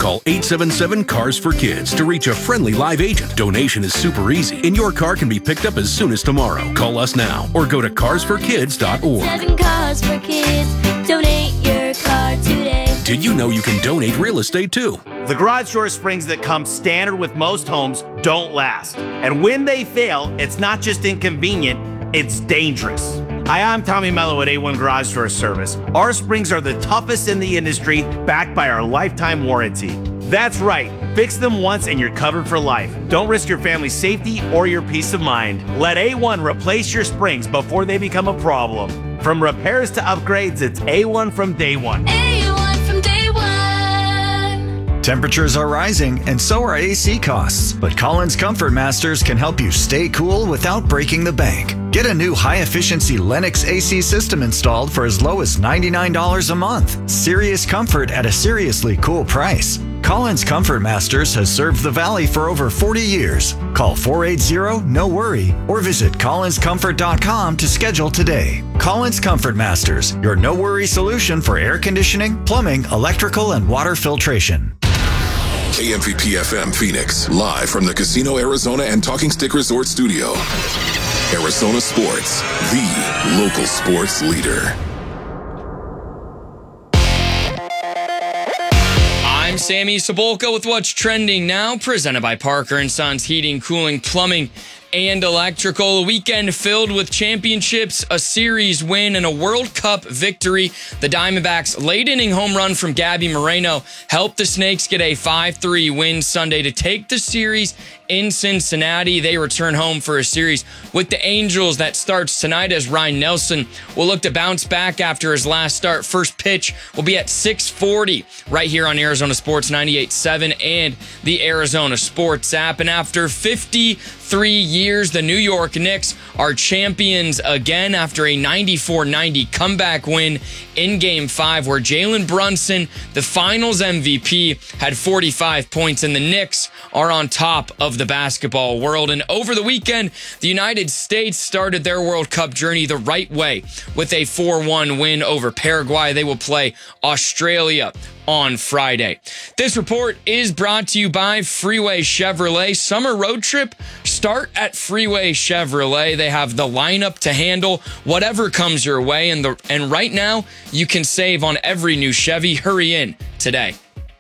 Call 877-CARS-FOR-KIDS to reach a friendly live agent. Donation is super easy, and your car can be picked up as soon as tomorrow. Call us now or go to carsforkids.org. 7 Cars for Kids. Donate your car today. Did you know you can donate real estate too? The garage door springs that come standard with most homes don't last. And when they fail, it's not just inconvenient, it's dangerous. Hi, I'm Tommy Mello at A1 Garage Door Service. Our springs are the toughest in the industry, backed by our lifetime warranty. That's right. Fix them once and you're covered for life. Don't risk your family's safety or your peace of mind. Let A1 replace your springs before they become a problem. From repairs to upgrades, it's A1 from day one. A1 from day one. Temperatures are rising, and so are AC costs. But Collins Comfort Masters can help you stay cool without breaking the bank. Get a new high-efficiency Lennox AC system installed for as low as $99 a month. Serious comfort at a seriously cool price. Collins Comfort Masters has served the Valley for over 40 years. Call 480-NO-WORRY or visit collinscomfort.com to schedule today. Collins Comfort Masters, your no-worry solution for air conditioning, plumbing, electrical, and water filtration. KMVP FM Phoenix, live from the Casino Arizona and Talking Stick Resort Studio. Arizona Sports, the local sports leader. I'm Sammy Cebulka with what's trending now, presented by Parker & Sons Heating, Cooling, Plumbing, and Electrical. A weekend filled with championships, a series win, and a World Cup victory. The Diamondbacks' late-inning home run from Gabby Moreno helped the Snakes get a 5-3 win Sunday to take the series in Cincinnati. They return home for a series with the Angels that starts tonight as Ryan Nelson will look to bounce back after his last start. First pitch will be at 6:40 right here on Arizona Sports 98.7 and the Arizona Sports app. And after 53 years, the New York Knicks are champions again after a 94-90 comeback win in Game 5 where Jalen Brunson, the finals MVP, had 45 points, and the Knicks are on top of the basketball world. And over the weekend, the United States started their World Cup journey the right way with a 4-1 win over Paraguay. They will play Australia on Friday. This report is brought to you by Freeway Chevrolet. Summer road trip, start at Freeway Chevrolet. They have the lineup to handle whatever comes your way, and right now you can save on every new Chevy. Hurry in today.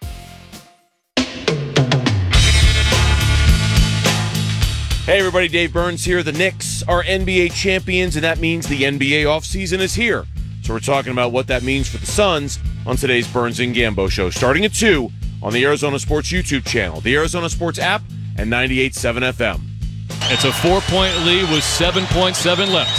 Hey everybody, Dave Burns here. The Knicks are NBA champions, and that means the NBA offseason is here. So we're talking about what that means for the Suns on today's Burns and Gambo show, starting at 2 on the Arizona Sports YouTube channel, the Arizona Sports app, and 98.7 FM. It's a 4-point lead with 7.7 left.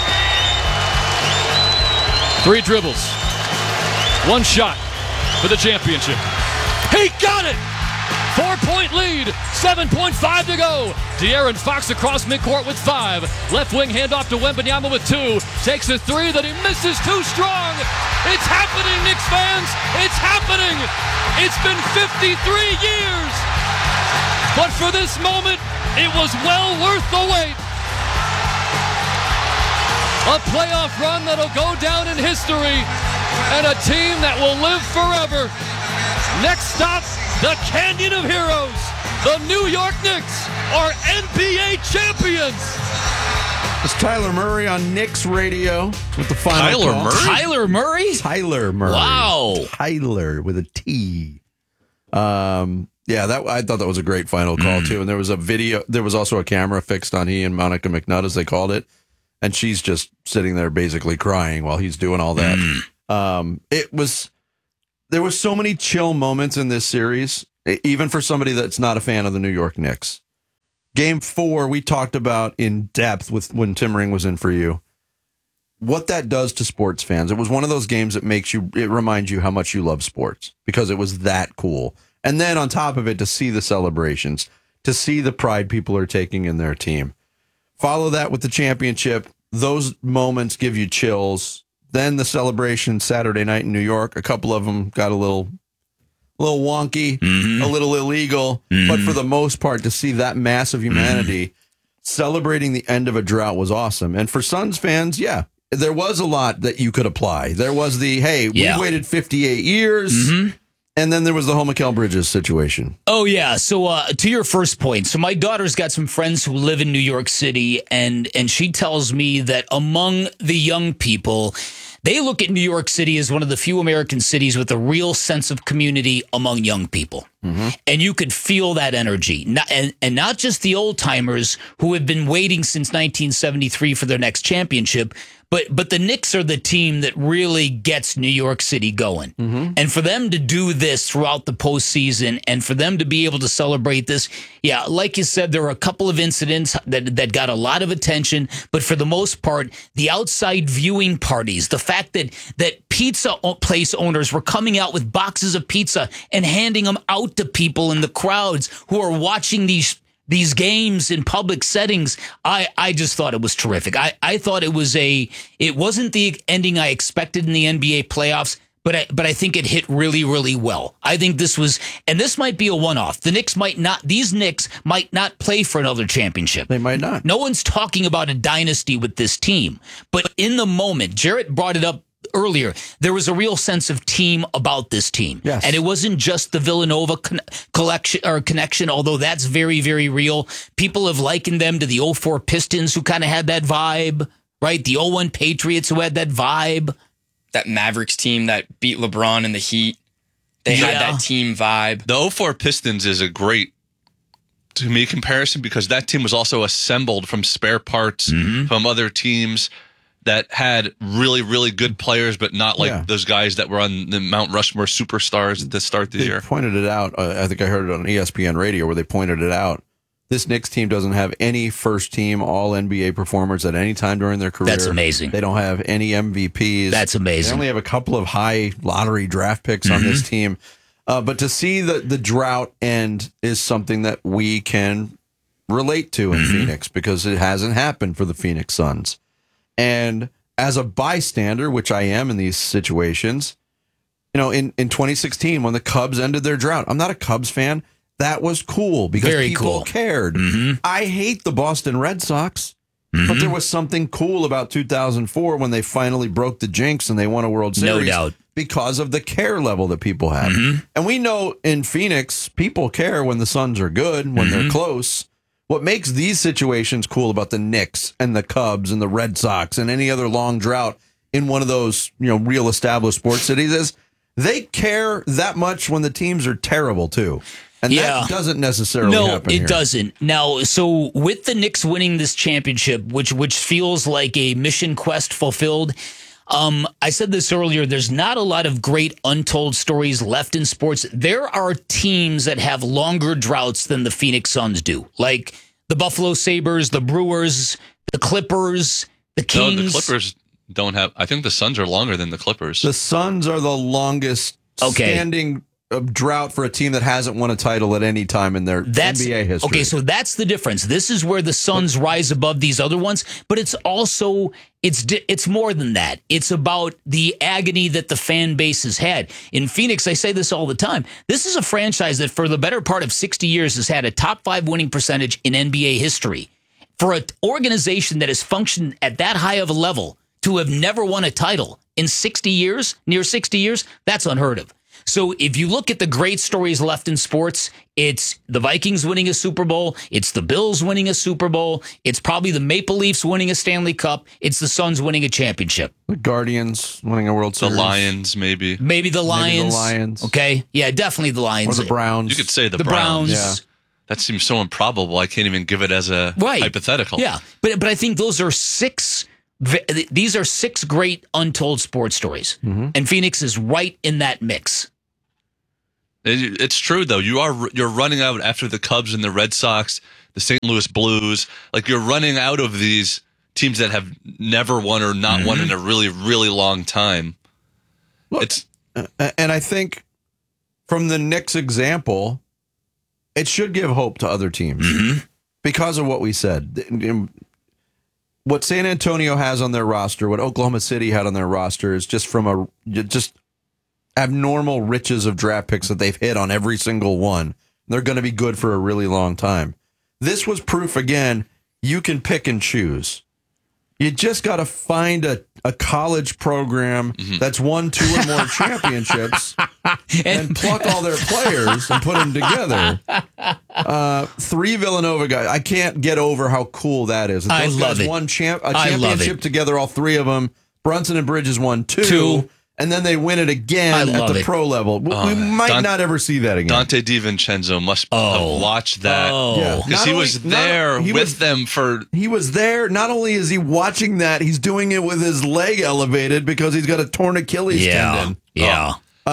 3 dribbles. 1 shot for the championship. He got it! 4-point lead, 7.5 to go. De'Aaron Fox across midcourt with 5. Left wing handoff to Wembanyama with 2. Takes a 3 that he misses too strong. It's happening, Knicks fans. It's happening. It's been 53 years. But for this moment, it was well worth the wait. A playoff run that'll go down in history, and a team that will live forever. Next stop, the Canyon of Heroes. The New York Knicks are NBA champions. It's Tyler Murray on Knicks Radio with the final call. Tyler Murray? Tyler Murray. Wow. Tyler with a T. I thought that was a great final call, too. And there was a video. There was also a camera fixed on he and Monica McNutt, as they called it. And she's just sitting there basically crying while he's doing all that. There was so many chill moments in this series, even for somebody that's not a fan of the New York Knicks. Game 4, we talked about in depth with when Tim Ring was in for you. What that does to sports fans. It was one of those games that it reminds you how much you love sports because it was that cool. And then on top of it, to see the celebrations, to see the pride people are taking in their team. Follow that with the championship. Those moments give you chills. Then the celebration Saturday night in New York, a couple of them got a little wonky, a little illegal. But for the most part, to see that mass of humanity celebrating the end of a drought was awesome. And for Suns fans, there was a lot that you could apply. There was we waited 58 years, And then there was the whole Mikal Bridges situation. Oh, yeah. So to your first point, so my daughter's got some friends who live in New York City, and she tells me that among the young people, they look at New York City as one of the few American cities with a real sense of community among young people. Mm-hmm. And you could feel that energy. And not just the old timers who have been waiting since 1973 for their next championship, but the Knicks are the team that really gets New York City going. Mm-hmm. And for them to do this throughout the postseason and for them to be able to celebrate this, yeah, like you said, there were a couple of incidents that got a lot of attention. But for the most part, the outside viewing parties, the fact that pizza place owners were coming out with boxes of pizza and handing them out to people in the crowds who are watching these games in public settings, I just thought it was terrific. I thought it wasn't the ending I expected in the NBA playoffs, but I think it hit really, really well. I think this might be a one-off. These Knicks might not play for another championship. They might not. No one's talking about a dynasty with this team, but in the moment, Jarrett brought it up earlier, there was a real sense of team about this team. Yes. And it wasn't just the Villanova connection, although that's very, very real. People have likened them to the 04 Pistons who kind of had that vibe, right? The 01 Patriots who had that vibe. That Mavericks team that beat LeBron in the Heat. They had that team vibe. The 04 Pistons is a great, to me, comparison because that team was also assembled from spare parts from other teams that had really, really good players, but not like those guys that were on the Mount Rushmore superstars to start the year. They pointed it out. I think I heard it on ESPN radio where they pointed it out. This Knicks team doesn't have any first-team All-NBA performers at any time during their career. That's amazing. They don't have any MVPs. That's amazing. They only have a couple of high lottery draft picks on this team. But to see the drought end is something that we can relate to in Phoenix because it hasn't happened for the Phoenix Suns. And as a bystander, which I am in these situations, in 2016 when the Cubs ended their drought, I'm not a Cubs fan. That was cool because people cared. I hate the Boston Red Sox, but there was something cool about 2004 when they finally broke the jinx and they won a World Series. No doubt. Because of the care level that people had. And we know in Phoenix, people care when the Suns are good, when they're close. What makes these situations cool about the Knicks and the Cubs and the Red Sox and any other long drought in one of those, real established sports cities is they care that much when the teams are terrible too. And that doesn't necessarily happen here. No, it doesn't. Now, so with the Knicks winning this championship, which feels like a mission quest fulfilled, I said this earlier, there's not a lot of great untold stories left in sports. There are teams that have longer droughts than the Phoenix Suns do, like the Buffalo Sabres, the Brewers, the Clippers, the Kings. No, the Clippers don't have, I think the Suns are longer than the Clippers. The Suns are the longest standing drought for a team that hasn't won a title at any time in their NBA history. Okay, so that's the difference. This is where the Suns rise above these other ones, but it's also it's more than that. It's about the agony that the fan base has had. In Phoenix, I say this all the time. This is a franchise that for the better part of 60 years has had a top 5 winning percentage in NBA history. For an organization that has functioned at that high of a level to have never won a title in 60 years, near 60 years, that's unheard of. So if you look at the great stories left in sports, it's the Vikings winning a Super Bowl, it's the Bills winning a Super Bowl, it's probably the Maple Leafs winning a Stanley Cup, it's the Suns winning a championship. The Guardians winning a World Series. The Lions, maybe. Maybe the Lions. Okay, yeah, definitely the Lions. Or the Browns. You could say the Browns. Yeah. That seems so improbable. I can't even give it as a hypothetical. Yeah, but I think those are these are 6 great untold sports stories, and Phoenix is right in that mix. It's true though. You're running out after the Cubs and the Red Sox, the St. Louis Blues. Like you're running out of these teams that have never won or not won in a really, really long time. Look, and I think from the Knicks example, it should give hope to other teams because of what we said. What San Antonio has on their roster, what Oklahoma City had on their roster, is just from abnormal riches of draft picks that they've hit on every single one. They're going to be good for a really long time. This was proof again, you can pick and choose. You just got to find a college program that's won 2 or more championships and pluck all their players and put them together. 3 Villanova guys. I can't get over how cool that is. I love it. Won a championship together, all 3 of them. Brunson and Bridges won 2. And then they win it again at the pro level. We might not ever see that again. Dante DiVincenzo must have watched that. Because he was there with them for... He was there. Not only is he watching that, he's doing it with his leg elevated because he's got a torn Achilles tendon. Yeah.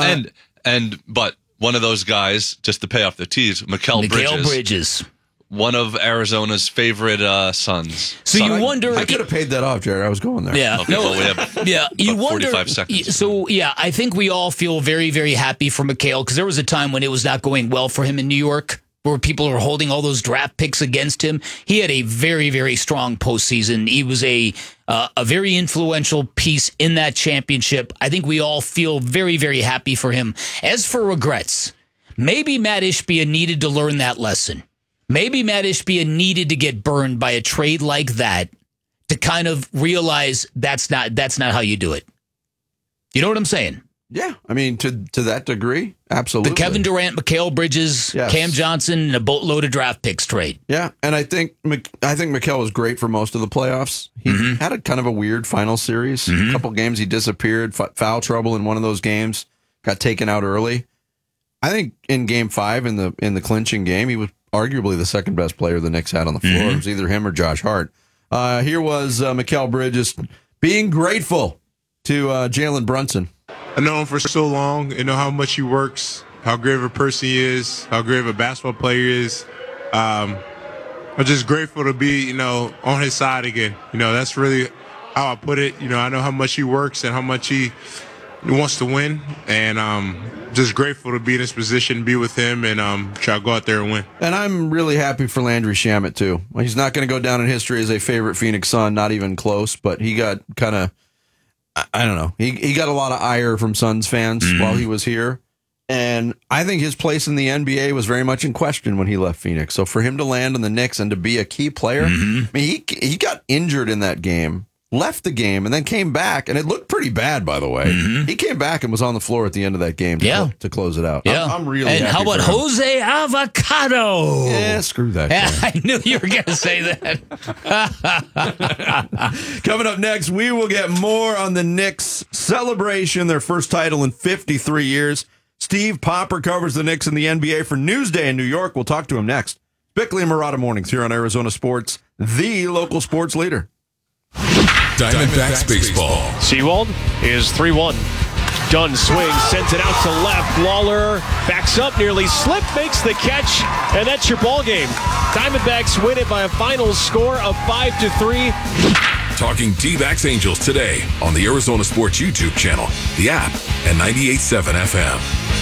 But one of those guys, just to pay off the tees, Mikal Bridges. One of Arizona's favorite sons. So you wonder... I could have paid that off, Jared. I was going there. Yeah. Okay, well, we have you wonder, 45 seconds. So, I think we all feel very, very happy for Mikal because there was a time when it was not going well for him in New York where people were holding all those draft picks against him. He had a very, very strong postseason. He was a very influential piece in that championship. I think we all feel very, very happy for him. As for regrets, maybe Matt Ishbia needed to learn that lesson. Maybe Matt Ishbia needed to get burned by a trade like that to kind of realize that's not how you do it. You know what I'm saying? Yeah, I mean, to that degree, absolutely. The Kevin Durant, Mikal Bridges, Cam Johnson, and a boatload of draft picks trade. Yeah, and I think Mikal was great for most of the playoffs. He had a kind of a weird final series. A couple games he disappeared, foul trouble in one of those games, got taken out early. I think in Game 5 in the clinching game, he was arguably the second best player the Knicks had on the floor. It was either him or Josh Hart. Here was Mikal Bridges being grateful to Jalen Brunson. I know him for so long. I know how much he works, how great of a person he is, how great of a basketball player he is. I'm just grateful to be, on his side again. That's really how I put it. I know how much he works and how much he wants to win, and just grateful to be in this position, be with him, and try to go out there and win. And I'm really happy for Landry Shamet, too. Well, he's not going to go down in history as a favorite Phoenix Sun, not even close, but he got kind of, I don't know, he got a lot of ire from Suns fans while he was here, and I think his place in the NBA was very much in question when he left Phoenix. So for him to land in the Knicks and to be a key player, I mean, he got injured in that game, left the game, and then came back, and it looked pretty bad, by the way. He came back and was on the floor at the end of that game to close it out. Yeah. I'm really And happy how about for him. Jose Avocado? Yeah, screw that guy. I knew you were going to say that. Coming up next, we will get more on the Knicks celebration, their first title in 53 years. Steve Popper covers the Knicks in the NBA for Newsday in New York. We'll talk to him next. Bickley and Murata Mornings here on Arizona Sports, the local sports leader. Diamondbacks baseball. Seawald is 3-1. Dunn swings, sends it out to left. Lawler backs up, nearly slipped, makes the catch, and that's your ball game. Diamondbacks win it by a final score of 5-3. Talking D-backs Angels today on the Arizona Sports YouTube channel, the app, and 98.7 FM.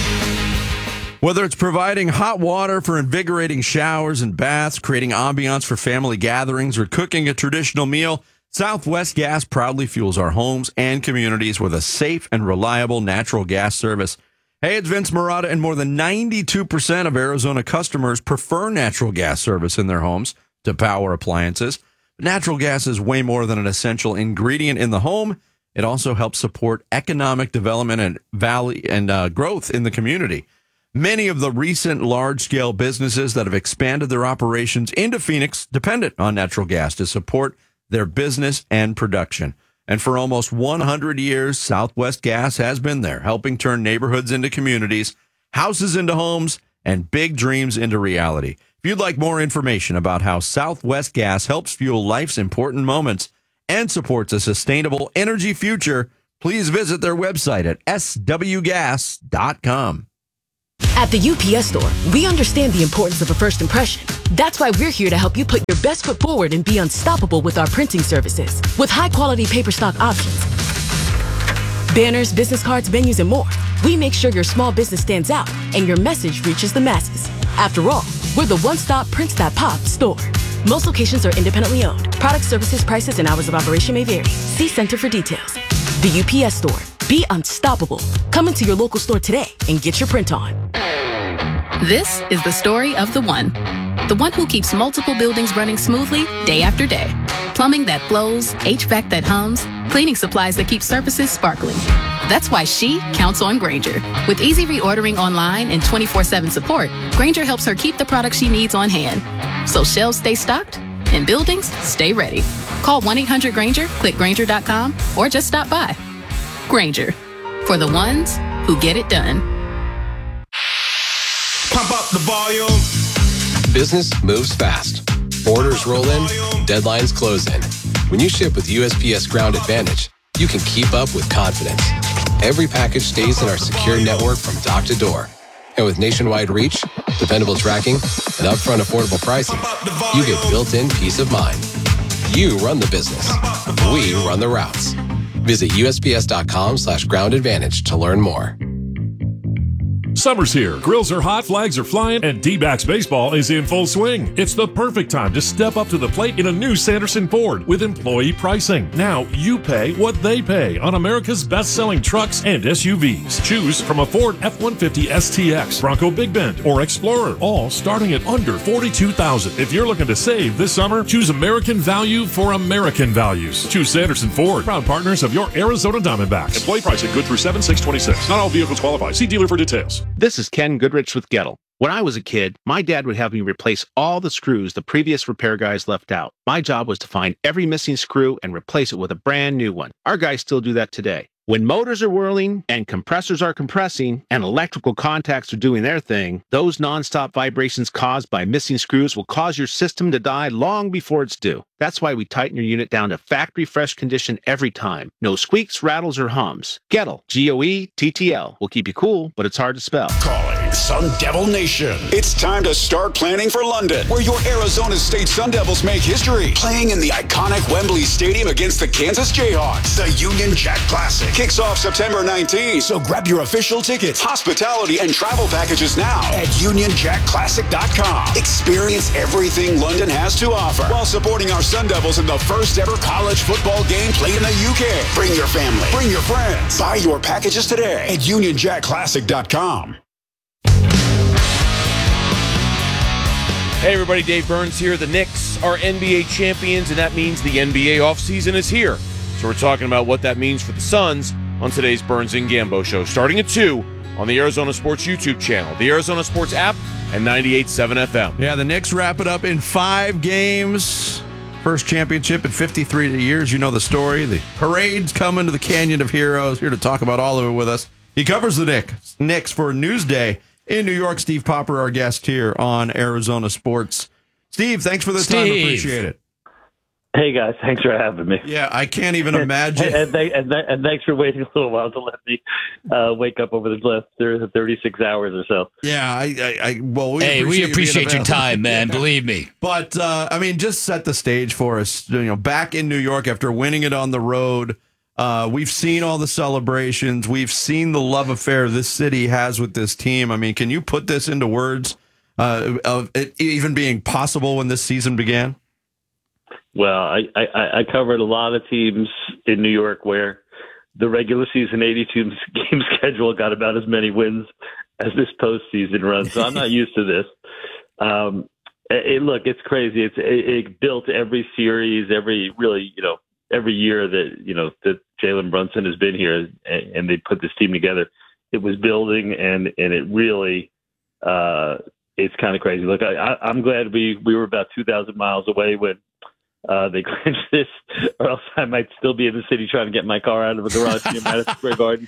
Whether it's providing hot water for invigorating showers and baths, creating ambiance for family gatherings, or cooking a traditional meal, Southwest Gas proudly fuels our homes and communities with a safe and reliable natural gas service. Hey, it's Vince Murata, and more than 92% of Arizona customers prefer natural gas service in their homes to power appliances. Natural gas is way more than an essential ingredient in the home. It also helps support economic development and growth in the community. Many of the recent large-scale businesses that have expanded their operations into Phoenix dependent on natural gas to support their business and production. And for almost 100 years, Southwest Gas has been there, helping turn neighborhoods into communities, houses into homes, and big dreams into reality. If you'd like more information about how Southwest Gas helps fuel life's important moments and supports a sustainable energy future, please visit their website at swgas.com. At the UPS Store, we understand the importance of a first impression. That's why we're here to help you put your best foot forward and be unstoppable with our printing services. With high-quality paper stock options, banners, business cards, menus, and more, we make sure your small business stands out and your message reaches the masses. After all, we're the one-stop prints that pop store. Most locations are independently owned. Product, services, prices, and hours of operation may vary. See Center for details. The UPS Store. Be unstoppable. Come into your local store today and get your print on. This is the story of the one who keeps multiple buildings running smoothly day after day. Plumbing that flows, HVAC that hums, cleaning supplies that keep surfaces sparkling. That's why she counts on Grainger. With easy reordering online and 24/7 support, Grainger helps her keep the products she needs on hand. So shelves stay stocked and buildings stay ready. Call 1-800-GRAINGER, click Grainger.com, or just stop by. Grainger, for the ones who get it done. Pump up the volume. Business moves fast. Orders roll in, deadlines close in. When you ship with USPS Ground Advantage, you can keep up with confidence. Every package stays in our secure network from dock to door. And with nationwide reach, dependable tracking, and upfront affordable pricing, you get built-in peace of mind. You run the business. We run the routes. Visit USPS.com/Ground Advantage to learn more. Summer's here. Grills are hot, flags are flying, and D-backs baseball is in full swing. It's the perfect time to step up to the plate in a new Sanderson Ford with employee pricing. Now you pay what they pay on America's best-selling trucks and SUVs. Choose from a Ford F-150 STX, Bronco Big Bend, or Explorer, all starting at under $42,000. If you're looking to save this summer, choose American value for American values. Choose Sanderson Ford, proud partners of your Arizona Diamondbacks. Employee pricing good through 7/6/26. Not all vehicles qualify. See dealer for details. This is Ken Goodrich with Gettle. When I was a kid, my dad would have me replace all the screws the previous repair guys left out. My job was to find every missing screw and replace it with a brand new one. Our guys still do that today. When motors are whirling and compressors are compressing and electrical contacts are doing their thing, those nonstop vibrations caused by missing screws will cause your system to die long before it's due. That's why we tighten your unit down to factory fresh condition every time. No squeaks, rattles, or hums. Gettle, Goettl, will keep you cool, but it's hard to spell. Calling Sun Devil Nation. It's time to start planning for London, where your Arizona State Sun Devils make history. Playing in the iconic Wembley Stadium against the Kansas Jayhawks. The Union Jack Classic kicks off September 19th, so grab your official tickets, hospitality, and travel packages now at UnionJackClassic.com. Experience everything London has to offer while supporting our Sun Devils in the first ever college football game played in the UK. Bring your family, bring your friends. Buy your packages today at UnionJackClassic.com. Hey everybody, Dave Burns here. The Knicks are NBA champions, and that means the NBA offseason is here. So we're talking about what that means for the Suns on today's Burns and Gambo show, starting at 2 on the Arizona Sports YouTube channel, the Arizona Sports app, and 98.7 FM. Yeah, the Knicks wrap it up in 5 games. First championship in 53 years. You know the story. The parade's coming to the Canyon of Heroes. Here to talk about all of it with us. He covers the Knicks for Newsday in New York. Steve Popper, our guest here on Arizona Sports. Steve, thanks for the time. Appreciate it. Hey, guys. Thanks for having me. Yeah, I can't even imagine. And thanks for waiting a little while to let me wake up over the last 36 hours or so. Yeah, we appreciate your time, man. Yeah. Believe me. But, I mean, just set the stage for us. You know, back in New York after winning it on the road, we've seen all the celebrations. We've seen the love affair this city has with this team. I mean, can you put this into words of it even being possible when this season began? Well, I covered a lot of teams in New York where the regular season 82 game schedule got about as many wins as this postseason run. So I'm not used to this. Look, it's crazy. It built every series, every year that Jalen Brunson has been here and they put this team together. It was building and it really it's kind of crazy. Look, I'm glad we were about 2,000 miles away when they clinched this, or else I might still be in the city trying to get my car out of a garage near Madison Square Garden.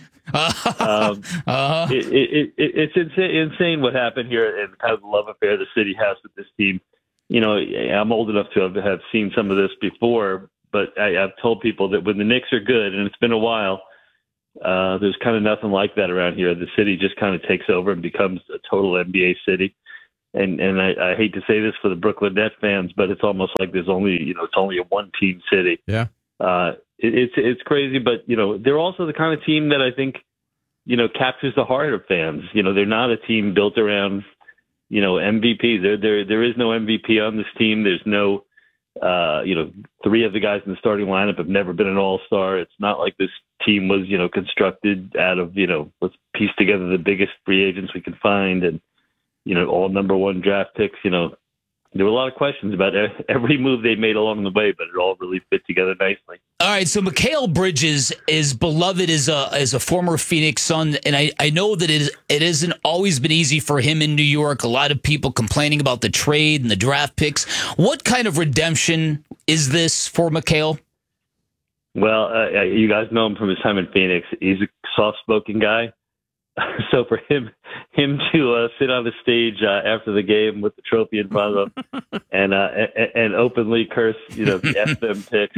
It's insane what happened here and kind of the love affair the city has with this team. You know, I'm old enough to have seen some of this before, but I've told people that when the Knicks are good, and it's been a while, there's kind of nothing like that around here. The city just kind of takes over and becomes a total NBA city. And I hate to say this for the Brooklyn Nets fans, but it's almost like there's only, it's only a one-team city. Yeah. It's crazy, but, they're also the kind of team that I think, captures the heart of fans. They're not a team built around, MVP. There is no MVP on this team. There's no, 3 of the guys in the starting lineup have never been an all-star. It's not like this team was, constructed out of, let's piece together the biggest free agents we can find and, all number 1 draft picks. there were a lot of questions about every move they made along the way, but it all really fit together nicely. All right, so Mikal Bridges is beloved as a former Phoenix Sun, and I know that it hasn't always been easy for him in New York. A lot of people complaining about the trade and the draft picks. What kind of redemption is this for Mikal? Well, you guys know him from his time in Phoenix. He's a soft-spoken guy. So for him to sit on the stage after the game with the trophy in front of him and openly curse, the FM picks,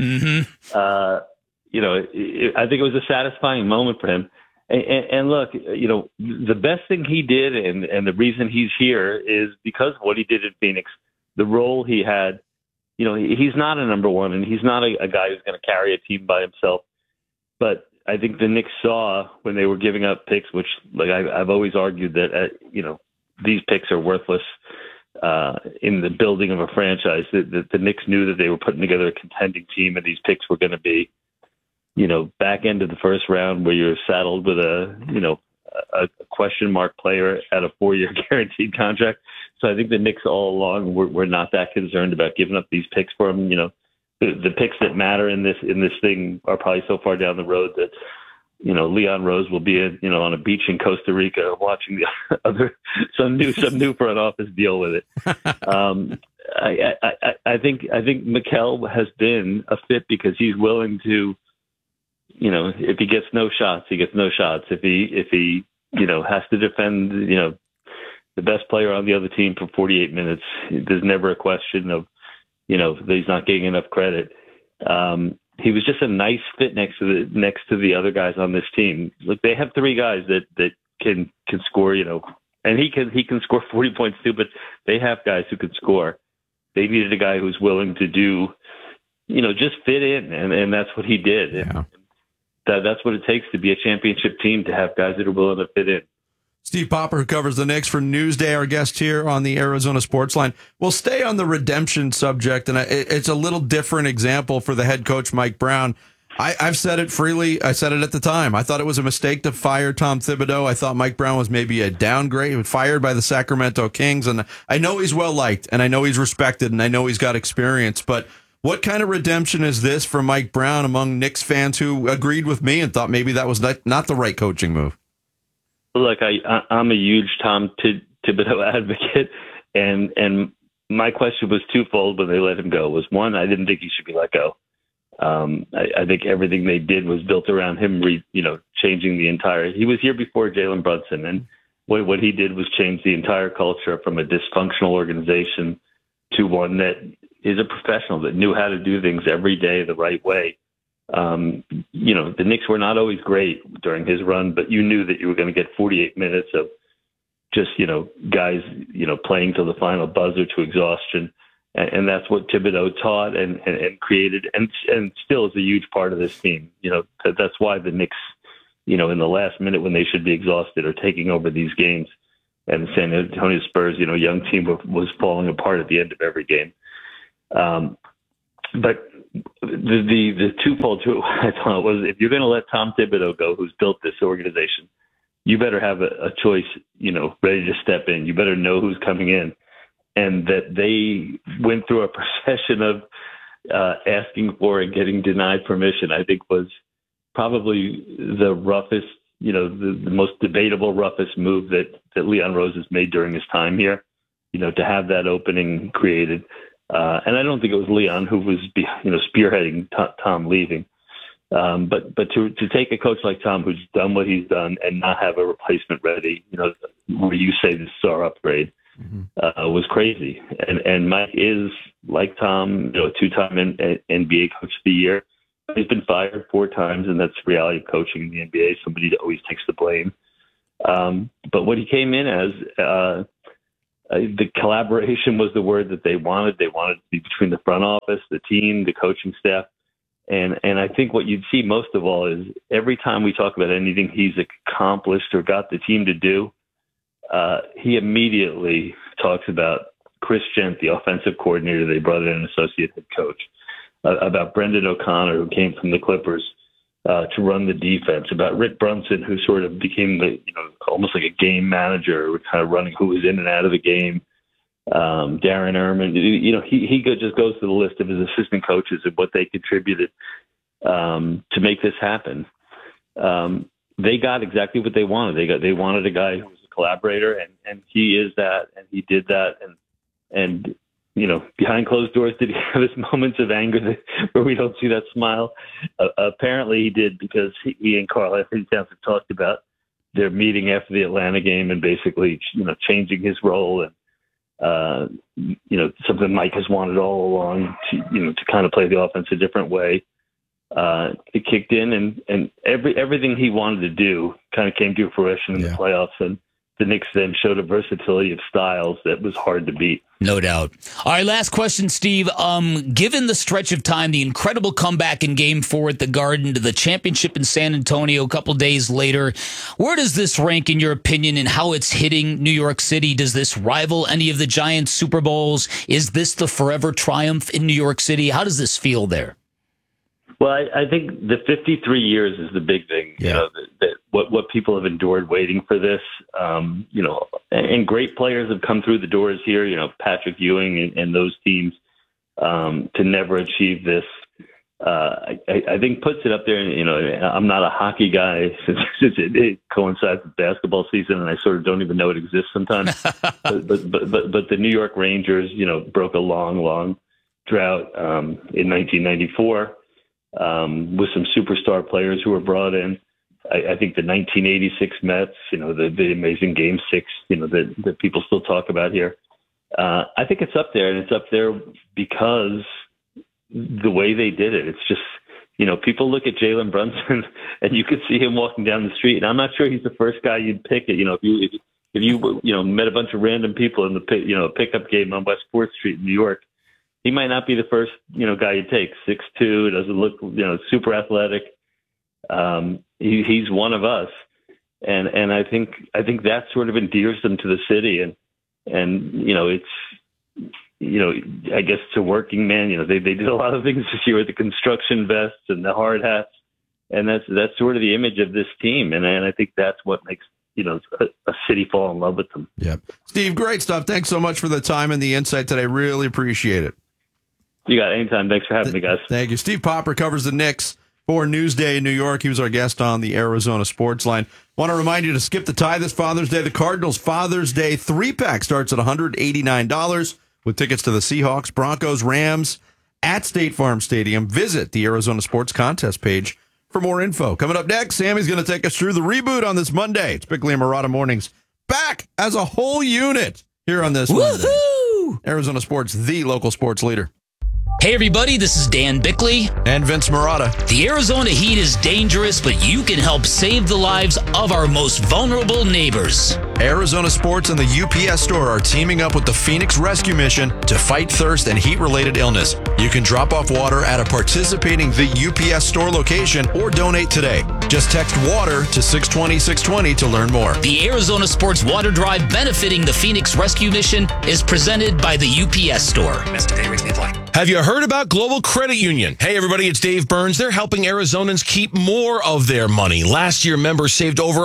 I think it was a satisfying moment for him. And look, the best thing he did and the reason he's here is because of what he did in Phoenix, the role he had. He's not a number one, and he's not a guy who's going to carry a team by himself. But I think the Knicks saw when they were giving up picks, which I've always argued that, these picks are worthless in the building of a franchise. The Knicks knew that they were putting together a contending team, and these picks were going to be, back end of the first round where you're saddled with a question mark player at a 4-year guaranteed contract. So I think the Knicks all along were not that concerned about giving up these picks for him. The picks that matter in this thing are probably so far down the road that, Leon Rose will be on a beach in Costa Rica watching the other some new front office deal with it. I think Mikal has been a fit because he's willing to, if he gets no shots, he gets no shots. If he has to defend, the best player on the other team for 48 minutes, there's never a question of, that he's not getting enough credit. He was just a nice fit next to the other guys on this team. Look, they have 3 guys that can score, and he can score 40 points too, but they have guys who can score. They needed a guy who's willing to do, just fit in, and that's what he did. Yeah. That's what it takes to be a championship team, to have guys that are willing to fit in. Steve Popper, who covers the Knicks for Newsday, our guest here on the Arizona Sports Line. We'll stay on the redemption subject, and it's a little different example for the head coach, Mike Brown. I've said it freely. I said it at the time. I thought it was a mistake to fire Tom Thibodeau. I thought Mike Brown was maybe a downgrade. He was fired by the Sacramento Kings, and I know he's well-liked, and I know he's respected, and I know he's got experience, but what kind of redemption is this for Mike Brown among Knicks fans who agreed with me and thought maybe that was not the right coaching move? Look, I'm a huge Tom Thibodeau advocate, and my question was twofold when they let him go. Was one, I didn't think he should be let go. I think everything they did was built around him, changing the entire. He was here before Jalen Brunson, and what he did was change the entire culture from a dysfunctional organization to one that is a professional that knew how to do things every day the right way. The Knicks were not always great during his run, but you knew that you were going to get 48 minutes of just, guys, playing till the final buzzer to exhaustion. And that's what Thibodeau taught and created and still is a huge part of this team. That's why the Knicks, in the last minute when they should be exhausted are taking over these games. And the San Antonio Spurs, young team was falling apart at the end of every game. But the twofold to it, I thought, was if you're going to let Tom Thibodeau go, who's built this organization, you better have a choice, ready to step in. You better know who's coming in. And that they went through a procession of asking for and getting denied permission, I think was probably the roughest, the most debatable, roughest move that Leon Rose has made during his time here, to have that opening created. And I don't think it was Leon who was, spearheading Tom leaving. But to take a coach like Tom who's done what he's done and not have a replacement ready, where you say this is our upgrade, was crazy. And Mike is, like Tom, a 2-time NBA Coach of the Year. He's been fired 4 times, and that's the reality of coaching in the NBA. Somebody that always takes the blame. But what he came in as, the collaboration was the word that they wanted. They wanted to be between the front office, the team, the coaching staff. And I think what you'd see most of all is every time we talk about anything he's accomplished or got the team to do, he immediately talks about Chris Gent, the offensive coordinator they brought in, an associate head coach, about Brendan O'Connor, who came from the Clippers to run the defense, about Rick Brunson, who sort of became almost like a game manager, kind of running who was in and out of the game, Darren Erman. He just goes to the list of his assistant coaches and what they contributed to make this happen. They got exactly what they wanted. They wanted a guy who was a collaborator, and he is that, and he did that, and behind closed doors, did he have his moments of anger where we don't see that smile? Apparently he did, because he and Carl Anthony Towns have talked about their meeting after the Atlanta game and basically, changing his role and, something Mike has wanted all along to kind of play the offense a different way. It kicked in, and everything he wanted to do kind of came to fruition in the playoffs, and the Knicks then showed a versatility of styles that was hard to beat. No doubt. All right, last question, Steve. Given the stretch of time, the incredible comeback in Game 4 at the Garden to the championship in San Antonio a couple days later, where does this rank in your opinion in how it's hitting New York City? Does this rival any of the Giants' Super Bowls? Is this the forever triumph in New York City? How does this feel there? Well, I think the 53 years is the big thing. Yeah. That what people have endured waiting for this. And great players have come through the doors here. Patrick Ewing and those teams to never achieve this. I think puts it up there. I'm not a hockey guy since it coincides with basketball season, and I sort of don't even know it exists sometimes. but the New York Rangers, broke a long drought in 1994. With some superstar players who were brought in. I think the 1986 Mets, the amazing Game 6, that people still talk about here. I think it's up there, and it's up there because the way they did it. It's just, people look at Jalen Brunson, and you could see him walking down the street, and I'm not sure he's the first guy you'd pick. If you met a bunch of random people in the pickup game on West 4th Street in New York, he might not be the first, guy you take. 6'2", doesn't look, super athletic. He's one of us, and I think that sort of endears them to the city, and it's, I guess it's a working man. They did a lot of things this year with the construction vests and the hard hats, and that's sort of the image of this team, and I think that's what makes a city fall in love with them. Yep. Steve, great stuff. Thanks so much for the time and the insight today. Really appreciate it. You got it. Anytime. Thanks for having me, guys. Thank you. Steve Popper covers the Knicks for Newsday in New York. He was our guest on the Arizona Sports Line. Want to remind you to skip the tie this Father's Day. The Cardinals Father's Day 3-pack starts at $189 with tickets to the Seahawks, Broncos, Rams at State Farm Stadium. Visit the Arizona Sports Contest page for more info. Coming up next, Sammy's going to take us through the reboot on this Monday. It's Bickley and Marotta Mornings back as a whole unit here on this Monday. Arizona Sports, the local sports leader. Hey everybody, this is Dan Bickley. And Vince Marotta. The Arizona heat is dangerous, but you can help save the lives of our most vulnerable neighbors. Arizona Sports and the UPS Store are teaming up with the Phoenix Rescue Mission to fight thirst and heat-related illness. You can drop off water at a participating The UPS Store location or donate today. Just text WATER to 620-620 to learn more. The Arizona Sports Water Drive benefiting the Phoenix Rescue Mission is presented by the UPS Store. Have you heard about Global Credit Union? Hey, everybody, it's Dave Burns. They're helping Arizonans keep more of their money. Last year, members saved over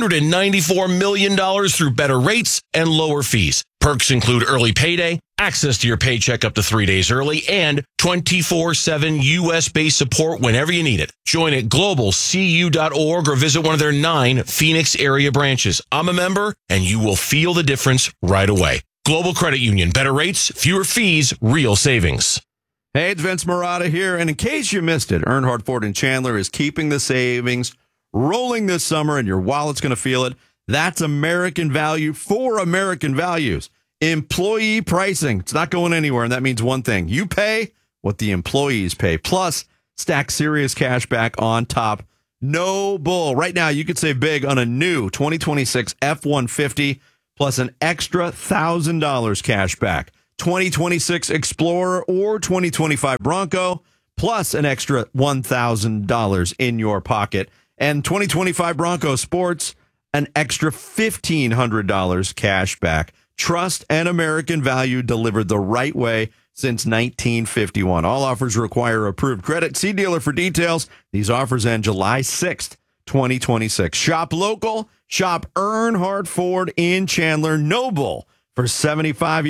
$194 million through better rates and lower fees. Perks include early payday, access to your paycheck up to 3 days early, and 24/7 U.S.-based support whenever you need it. Join at globalcu.org or visit one of their 9 Phoenix area branches. I'm a member, and you will feel the difference right away. Global Credit Union. Better rates, fewer fees, real savings. Hey, it's Vince Marotta here. And in case you missed it, Earnhardt Ford in Chandler is keeping the savings rolling this summer, and your wallet's going to feel it. That's American value for American values. Employee pricing. It's not going anywhere, and that means one thing. You pay what the employees pay. Plus, stack serious cash back on top. No bull. Right now, you could save big on a new 2026 F-150 plus an extra $1,000 cash back. 2026 Explorer or 2025 Bronco plus an extra $1,000 in your pocket. And 2025 Bronco Sports, an extra $1,500 cash back. Trust and American value delivered the right way since 1951. All offers require approved credit. See dealer for details. These offers end July 6th, 2026. Shop local. Shop Earnhardt Ford in Chandler. Noble for 75